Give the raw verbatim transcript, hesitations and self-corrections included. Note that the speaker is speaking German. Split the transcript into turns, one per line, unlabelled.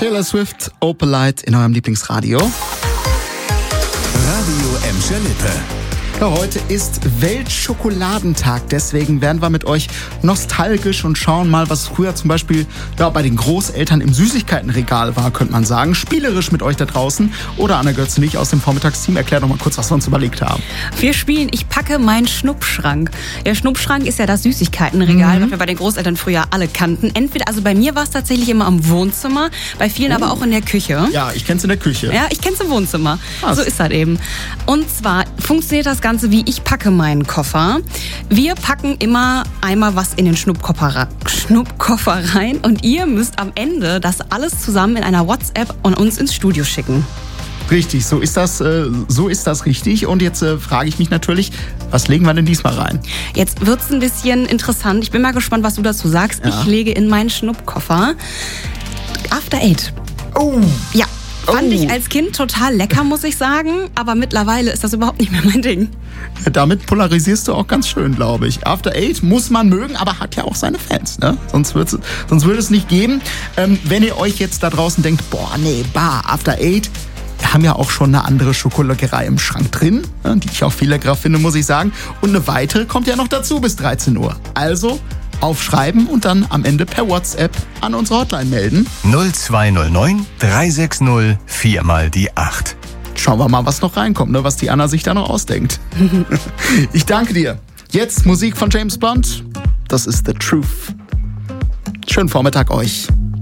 Taylor Swift, Opalite in eurem Lieblingsradio.
Radio Emscher Lippe.
Ja, heute ist Weltschokoladenttag, deswegen werden wir mit euch nostalgisch und schauen mal, was früher zum Beispiel ja, bei den Großeltern im Süßigkeitenregal war, könnte man sagen. Spielerisch mit euch da draußen. Oder Anna Götze und ich aus dem Vormittagsteam. Erklär doch mal kurz, was wir uns überlegt haben.
Wir spielen Ich packe meinen Schnuppschrank. Der Schnuppschrank ist ja das Süßigkeitenregal, mhm. was wir bei den Großeltern früher alle kannten. Entweder, also bei mir war es tatsächlich immer im Wohnzimmer, bei vielen oh. aber auch in der Küche.
Ja, ich kenn's in der Küche.
Ja, ich kenn's im Wohnzimmer.
Was?
So ist das eben. Und zwar funktioniert das Ganze wie ich packe meinen Koffer. Wir packen immer einmal was in den Schnuppkoffer, Schnuppkoffer rein und ihr müsst am Ende das alles zusammen in einer WhatsApp und uns ins Studio schicken.
Richtig, so ist das, äh, so ist das richtig. Und jetzt äh, frage ich mich natürlich, was legen wir denn diesmal rein?
Jetzt wird's ein bisschen interessant. Ich bin mal gespannt, was du dazu sagst. Ja. Ich lege in meinen Schnuppkoffer After Eight.
Oh!
Ja. Fand
oh.
ich als Kind total lecker, muss ich sagen. Aber mittlerweile ist das überhaupt nicht mehr mein Ding.
Ja, damit polarisierst du auch ganz schön, glaube ich. After Eight muss man mögen, aber hat ja auch seine Fans, ne? Sonst würde sonst würde es nicht geben. Ähm, wenn ihr euch jetzt da draußen denkt, boah, nee, bah, After Eight, wir haben ja auch schon eine andere Schokoladerei im Schrank drin, ne, die ich auch viel leckerer finde, muss ich sagen. Und eine weitere kommt ja noch dazu bis dreizehn Uhr. Also aufschreiben und dann am Ende per WhatsApp an unsere Hotline melden.
null zwei null neun drei sechs null vier mal die acht.
Schauen wir mal, was noch reinkommt, ne, was die Anna sich da noch ausdenkt. Ich danke dir. Jetzt Musik von James Blunt. Das ist The Truth. Schönen Vormittag euch.